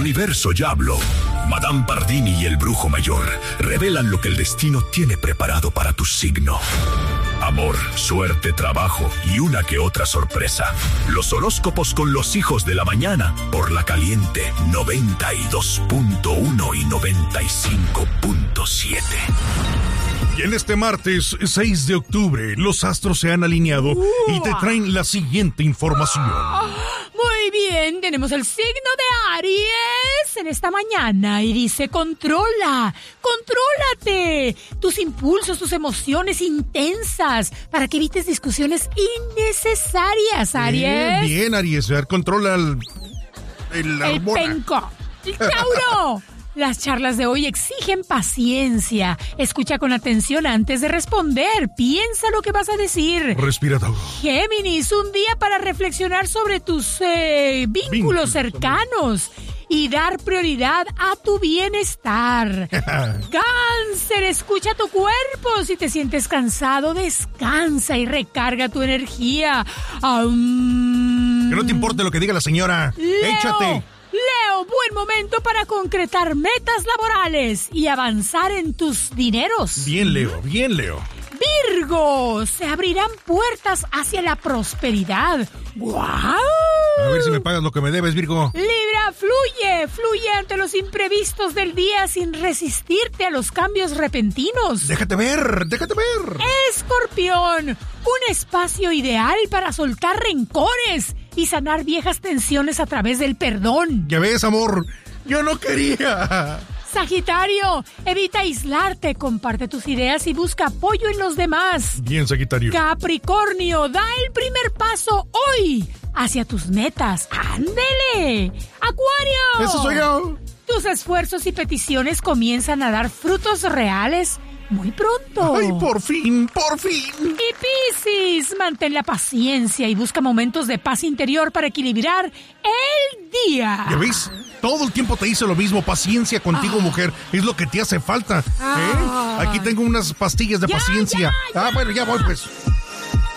universo ya habló. Madame Pardini y el brujo mayor revelan lo que el destino tiene preparado para tu signo. Amor, suerte, trabajo y una que otra sorpresa. Los horóscopos con los hijos de la mañana por La Caliente 92.1 y 95.7. Y en este martes 6 de octubre, los astros se han alineado y te traen la siguiente información. Muy bien, tenemos el signo de Aries en esta mañana y dice: contrólate, tus impulsos, tus emociones intensas, para que evites discusiones innecesarias, Aries. Bien, Aries, a ver, controla el penco. El Tauro. Las charlas de hoy exigen paciencia. Escucha con atención antes de responder. Piensa lo que vas a decir. Respira, Tauro. Géminis, un día para reflexionar sobre tus vínculos cercanos y dar prioridad a tu bienestar. Cáncer, escucha tu cuerpo. Si te sientes cansado, descansa y recarga tu energía. Que no te importe lo que diga la señora. Échate. Leo, buen momento para concretar metas laborales y avanzar en tus dineros. Bien, Leo, bien, Leo. Virgo, se abrirán puertas hacia la prosperidad. ¡Guau! A ver si me pagas lo que me debes, Virgo. Libra, fluye ante los imprevistos del día sin resistirte a los cambios repentinos. Déjate ver. Escorpión, un espacio ideal para soltar rencores y sanar viejas tensiones a través del perdón. Ya ves, amor, yo no quería. Sagitario, evita aislarte, comparte tus ideas y busca apoyo en los demás. Bien, Sagitario. Capricornio, da el primer paso hoy hacia tus metas. ¡Ándele! Acuario, ¡Eso soy yo! Tus esfuerzos y peticiones comienzan a dar frutos reales muy pronto. ¡Ay, por fin! Y Piscis, mantén la paciencia y busca momentos de paz interior para equilibrar el día. ¿Ya ves? Todo el tiempo te hice lo mismo. Paciencia contigo, mujer. Es lo que te hace falta. Aquí tengo unas pastillas de paciencia. Ya. Bueno, ya voy, pues.